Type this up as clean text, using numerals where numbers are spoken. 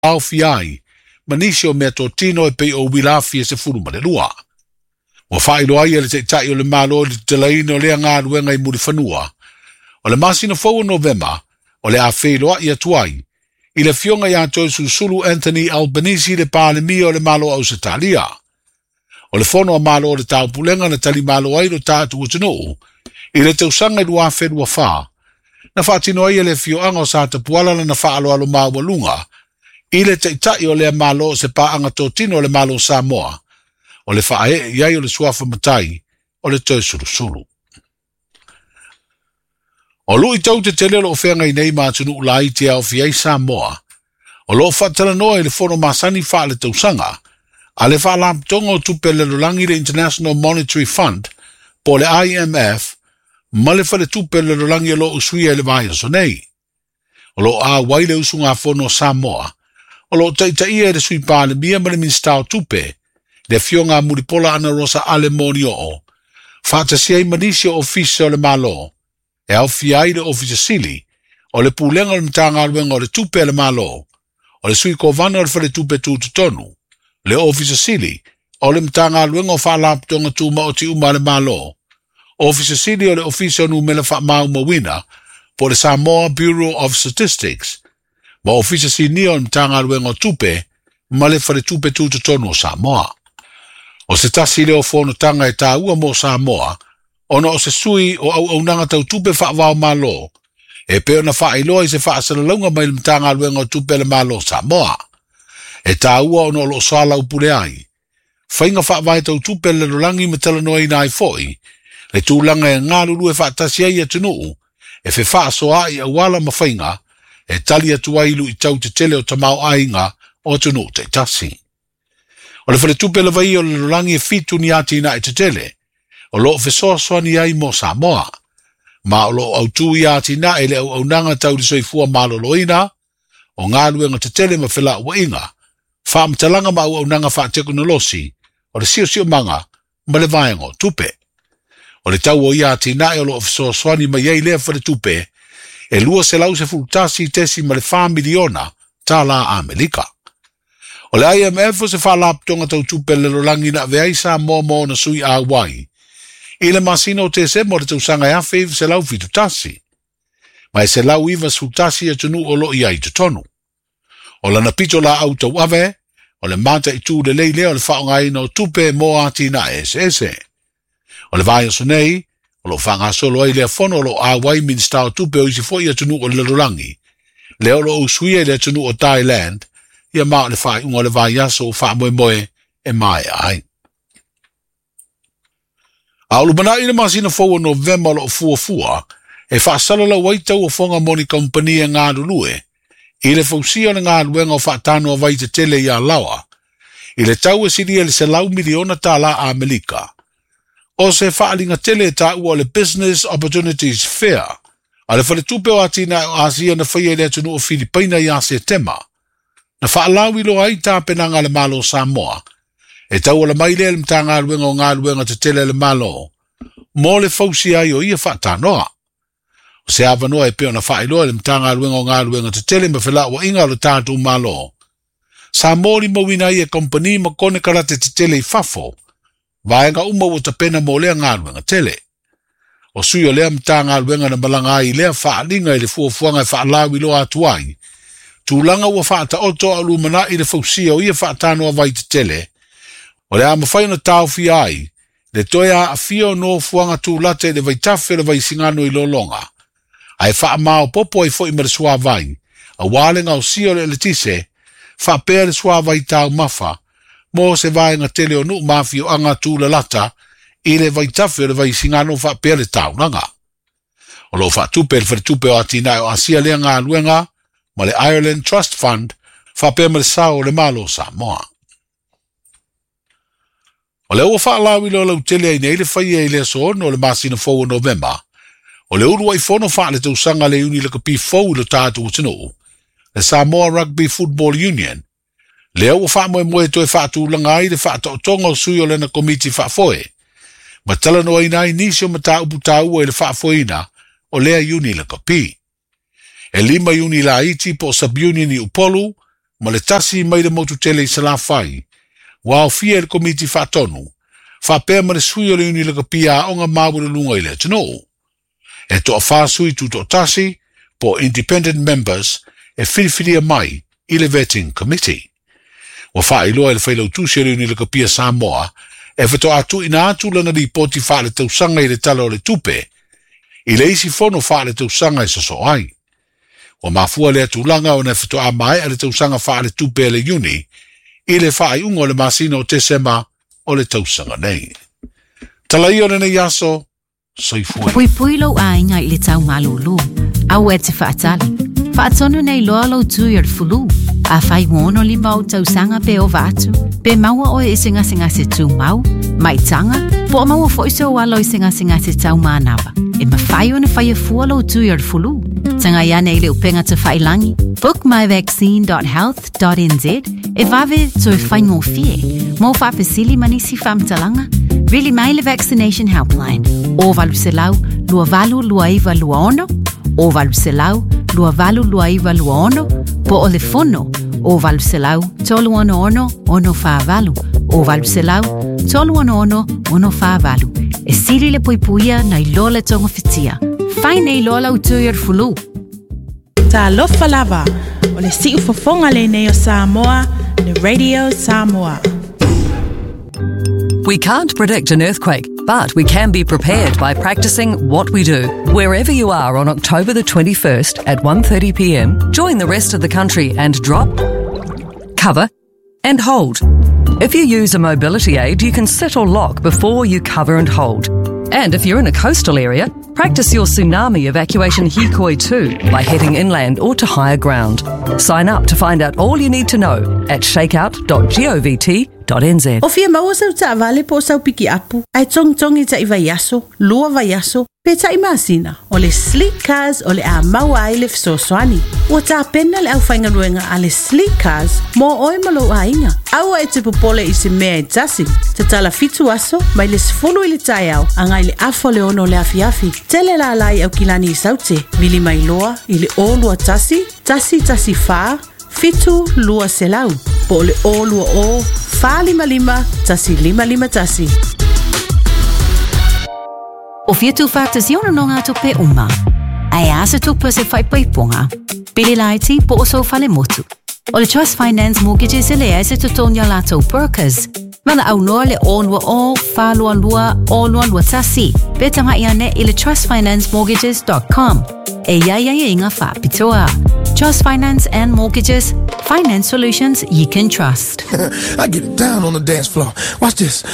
au fiai, manisi o mea tōtino e pei o wilafia se furu ma le lua. Wa whaelo ai le te tai o le malo le te laino lea ngā ruenga I muri whanua. O le masina fau November, o le a wheloa I atuai, I le fionga I ato susulu Anthony Albanese le pālemi o le malo au Satalia. O le fono a malo o le tau pulenga na tali malo ai lo tātu utinu, I le tausanga I lua whenua wha. Na whaatino ai le fioanga o sa tapuala na whaalo alo mawalunga, I le teitai o le malo se paanga tōtino o le malo Samoa, o le whaae iai o le suafa matai, o le tau surusuru. O lui tau te tele lo whenga I nei mātunu ulai te au fiai Samoa, o lo whatala noa I le fono masani wha le tausanga, a le wha lamtonga o tupe le rolangi le International Monetary Fund, po le IMF, ma le whale tupe le rolangi lo usuia le vai so nei. O lo a waile usunga fono Samoa, o lo taitai e le sui pāle mia ma le minstao tupe, le fionga muripola ana rosa alemonio o, whātasia I manisi o ofisa o le malo, e au fiai le ofisa sili, o le pūlenga le mtanga aluenga o le tupe le malo, o le sui kovana o le whale tupe tūtutonu, le ofisa sili, o le mtanga aluenga o whalaptonga tūma o ti uma le malo, ofisa sili o le ofisa o numela wha mau mawina, po le Samoa Bureau of Statistics, ma ofisa sili o le mtanga aluenga o tupe, ma le whale tupe tūtutonu o Samoa. O se tasi leo fono tanga e tā ua mo Samoa, ono o se sui o au nanga tau tupe wha wao malo, e peo na wha iloa I se wha asalaunga mai le mtanga aluenga o tupe le malo Samoa. E tā ua ono lo soala upule ai. Whainga wha vai tau tupe le rolangi me talanoa I nai foi, le tūlanga e ngālulu e wha tasi ai atunuu, e whe wha soa I awala ma whainga, e tali atuailu I tau te tele o tamau ainga o atunuu te tasi. O le whale tupe le vai o le rolangi e fitu ni ati na e te tele, o lo fesoa soani ai mo Samoa, ma o lo au tui ati na e le au nanga tau di soifua maloloina, o ngā luenga te tele ma whila ua inga, wha mtalanga ma au nanga wha teknolosi, o le sio manga, ma le vaengo tupe. O le tau o ia ati na e o lo fesoa soani ma iei lea whale tupe, e lua se lau se fultasi tesi ma le wha miliona, tā la Amerika. O le IMF o se whalaptonga tau tupe le rolangi na veai Samoa mo na sui a wai. I le masina o te se mo le tausanga e awhiv se lau fitu tasi. Mai se lau iwa sutasi a tunu o lo ia I tutonu. O la napito la au tau ave, o le mata I tū le leile o le whaongai no tupe mo ati na ese. O le vai o sonei, o lo whanga solo ai le fono o lo a wai minsta o tupe o isi foi a tunu o le rolangi. Le o lo usuia le tunu o Thailand, ia maa le whai unga le vai aso o wha moe e mai ai. A ulumana I le masina fau o November lo fuafua, e whaasalala waitau o whonga moni kompania ngā rulue, I le fausia le ngā ruenga o whaatano a vai te tele I a lawa, I le tau e siria le se lau miliona tā la Amerika. O se whaalinga tele tā ua le Business Opportunities Fair, a le whale tupe o atina o Asia na whaia le atunu o Filipaina I a September, na whaalawi lo ai tā penanga le malo Samoa, e tau ala mai le mtanga aluenga o ngā aluenga te tele le malo, mo le fausi ai o ia whaatanoa. O se awanoa e peo na whaailoa le mtanga aluenga o ngā aluenga te tele me whila o inga lo tātou malo. Sa mōri mawina I e kompani ma kone karate te tele I fafo, vaenga uma o ta pena mo lea ngā aluenga tele. O sui o lea mtanga aluenga na malanga ai lea whaalinga I le fuafuanga e whaalawi lo atuai, tūlanga ua whaata oto a lumana I le fausia o ia whaatanoa vai te tele, o le ama whaina tau fi ai, le toia a fio no fuanga tūlate le vai tafe le vai singano I lolonga. Ai wha mao popo ai fo I mara sua vai, a walenga o sio le tise, wha pēr le sua vai tau mafa, mo se vai nga tele o nu mafi o anga tūla lata, I le vai tafe le vai singano wha pēr le tau nanga. O lo wha tupe le wha tupe o atina o asia lea ngā luenga, ma le Ireland Trust Fund, wha pēr le sao le malo Samoa. O le ua whaalawi lo lau tele ai nei le whaia I le so no le masina fau o November, o le uru ai fono wha le tausanga le uni le kapi fau lo tātou utinu, le Samoa Rugby Football Union, le ua wha moe toi whaatu langa ai le whaata o tonga o sui o le na komiti whaafoe, ma tala no ai nai nisi o mata upu tau e le whaafoina o lea uni le kapi. E 5 uni la iti po subunion I Upolu, ma le tasi mai le motu tele I sala fai, wa o fia le komiti whaatonu, whapea ma le sui o le uni le kapia o ngā mawu le lunga I le atino. E toa whāsui tu toa tasi, po independent members, e whiriwhiria mai I le vetting committee. Wa whaailoa le whailau tusi o le uni le kapia Samoa, e whato atu ina atu lana li poti wha le tausanga I le tala o le tupe, I le isi fono wha le tausanga I saso ai. Wa mafua le atulanga o na whato a mai a le tausanga wha le tupe le uni, I le wha I ungo le masina o te sema o le tausanga nei. Talai o nei yaso, soifua. Pui pui lo ainga I le tau malulu, au e te whaatali. Whaatonu nei loa lo tui ar fulu, a whai mono li mau tausanga pe o vatu, pe maua o e singa se tu mau, mai tanga, po maua fo iso walo I singa se tau manawa, e ma whai o na whai e fua lo tui ar fulu. Tanga ia nei le upenga te whailangi, bookmyvaccine.health.nz, e vave tui whaingo fie, mo whapesili manisi whamtalanga, really mai le vaccination helpline, o valu se lau, lua valu lua iwa lua ono, o valu se lau, lua valu lua iwa lua ono, po o le fono, o valu se lau, tolu ono ono wha valu, o valu se lau, tolu ono wha valu, e siri le puipuia na I lola tonga fitia, whai nei lola utui ar fulu. Ta lofa lava, o le si ufofonga le nei o Samoa, le Radio Samoa. We can't predict an earthquake, but we can be prepared by practicing what we do. Wherever you are on October the 21st at 1:30 p.m, join the rest of the country and drop, cover, and hold. If you use a mobility aid, you can sit or lock before you cover and hold. And if you're in a coastal area, practice your tsunami evacuation hikoi too by heading inland or to higher ground. Sign up to find out all you need to know at shakeout.govt.nz. O fia maua sau ta vale po sau piki apu, ai tong I ta iwa yaso, lua va yaso, pe ta imasina, o le sleek cars o le a maua ai le fisoswani. O ta pena le au whainga ruenga a le sleek cars, mo oi malo a inga. Aua e te popole I se mea e tasi, te tala fitu aso, mai le sifulu I le tai au, angai le afo le ono le afiafi. Tele la lai au kilani I saute, vili mai loa, I le olua tasi fa, fitu lua selau, po le olua o, fa lima, tasi lima tasi. O fia tu whaatasiona no ngā tupe uma. Ai asa tupe se whaipoiponga. Pili laiti po o so whale motu. O le Trust Finance Mortgages ele e se tutonia lato brokers. Mana au noa le olua o, whalua lua tasi. Beta mai ane I le trustfinanceMortgages.com. E ia inga whapitoa. Trust Finance and Mortgages. Finance solutions you can trust. I get it down on the dance floor. Watch this.